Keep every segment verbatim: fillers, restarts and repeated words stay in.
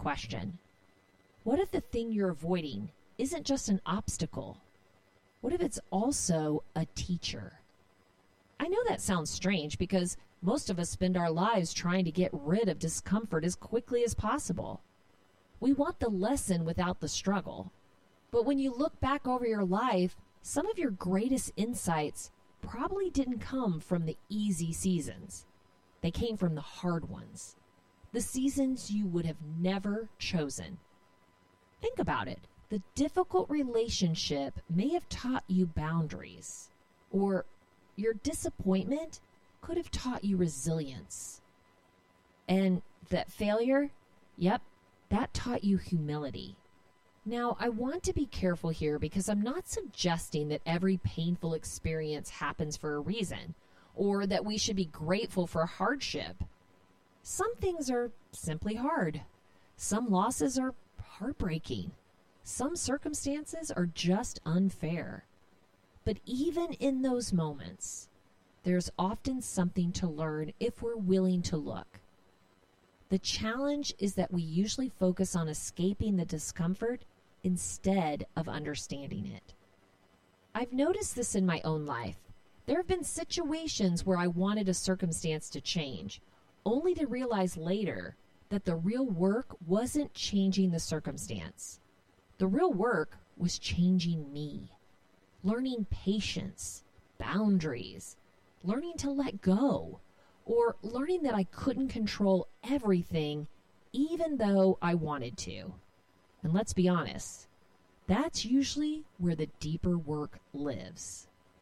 question. What if the thing you're avoiding isn't just an obstacle? What if it's also a teacher? I know that sounds strange because most of us spend our lives trying to get rid of discomfort as quickly as possible. We want the lesson without the struggle. But when you look back over your life, some of your greatest insights probably didn't come from the easy seasons. They came from the hard ones. The seasons you would have never chosen. Think about it. The difficult relationship may have taught you boundaries, or your disappointment could have taught you resilience. And that failure, yep, that taught you humility. Now, I want to be careful here because I'm not suggesting that every painful experience happens for a reason, or that we should be grateful for hardship. Some things are simply hard. Some losses are heartbreaking. Some circumstances are just unfair. But even in those moments, there's often something to learn if we're willing to look. The challenge is that we usually focus on escaping the discomfort instead of understanding it. I've noticed this in my own life. There have been situations where I wanted a circumstance to change, only to realize later that the real work wasn't changing the circumstance. The real work was changing me, learning patience, boundaries, learning to let go, or learning that I couldn't control everything even though I wanted to. And let's be honest, that's usually where the deeper work lives.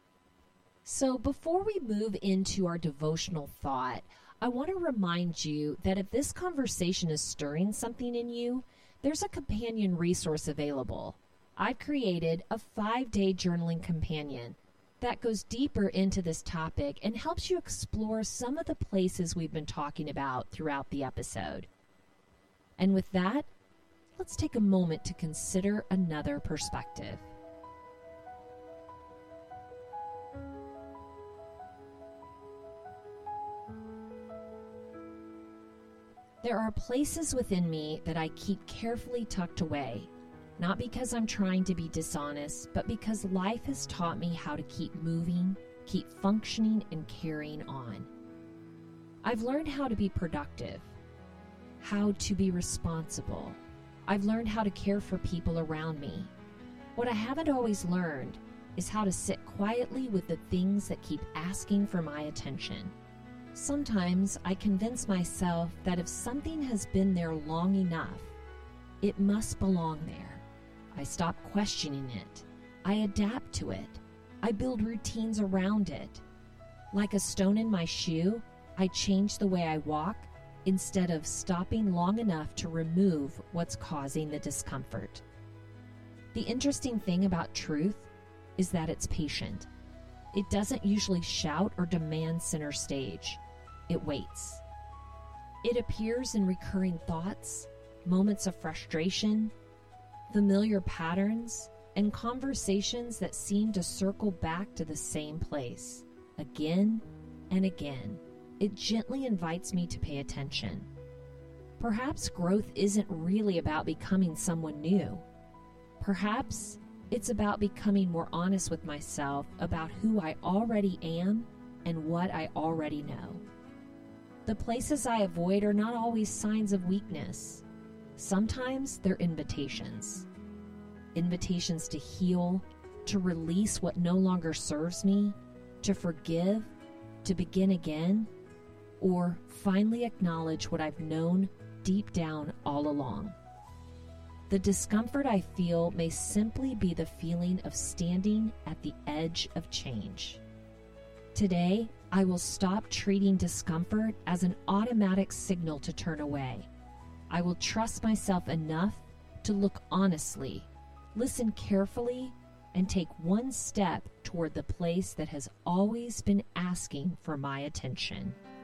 So before we move into our devotional thought, I want to remind you that if this conversation is stirring something in you, there's a companion resource available. I've created a five-day journaling companion that goes deeper into this topic and helps you explore some of the places we've been talking about throughout the episode. And with that, let's take a moment to consider another perspective. There are places within me that I keep carefully tucked away, not because I'm trying to be dishonest, but because life has taught me how to keep moving, keep functioning, and carrying on. I've learned how to be productive, how to be responsible. I've learned how to care for people around me. What I haven't always learned is how to sit quietly with the things that keep asking for my attention. Sometimes I convince myself that if something has been there long enough, it must belong there. I stop questioning it. I adapt to it. I build routines around it. Like a stone in my shoe, I change the way I walk instead of stopping long enough to remove what's causing the discomfort. The interesting thing about truth is that it's patient. It doesn't usually shout or demand center stage. It waits. It appears in recurring thoughts, moments of frustration, familiar patterns, and conversations that seem to circle back to the same place, again and again. It gently invites me to pay attention. Perhaps growth isn't really about becoming someone new. Perhaps it's about becoming more honest with myself about who I already am and what I already know. The places I avoid are not always signs of weakness. Sometimes they're invitations. Invitations to heal, to release what no longer serves me, to forgive, to begin again, or finally acknowledge what I've known deep down all along. The discomfort I feel may simply be the feeling of standing at the edge of change. Today, I will stop treating discomfort as an automatic signal to turn away. I will trust myself enough to look honestly, listen carefully, and take one step toward the place that has always been asking for my attention.